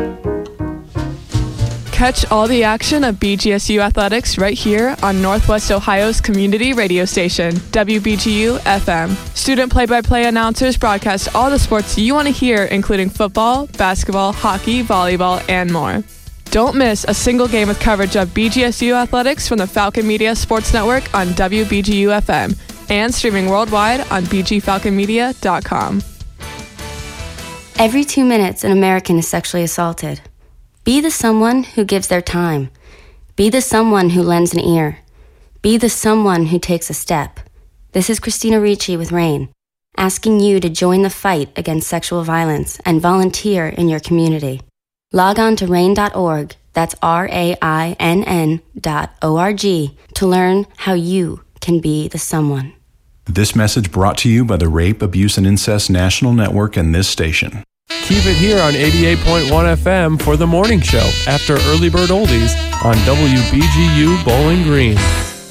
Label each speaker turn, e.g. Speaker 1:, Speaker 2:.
Speaker 1: Catch all the action of BGSU athletics right here on Northwest Ohio's community radio station, WBGU FM. Student play-by-play announcers broadcast all the sports you want to hear, including football, basketball, hockey, volleyball, and more. Don't miss a single game with coverage of BGSU athletics from the Falcon Media Sports Network on WBGU FM and streaming worldwide on bgfalconmedia.com.
Speaker 2: Every 2 minutes, an American is sexually assaulted. Be the someone who gives their time. Be the someone who lends an ear. Be the someone who takes a step. This is Christina Ricci with RAIN, asking you to join the fight against sexual violence and volunteer in your community. Log on to RAIN.org, that's RAINN.org, to learn how you can be the someone.
Speaker 3: This message brought to you by the Rape, Abuse, and Incest National Network and this station.
Speaker 4: Keep it here on 88.1 FM for the morning show after Early Bird Oldies on WBGU Bowling Green.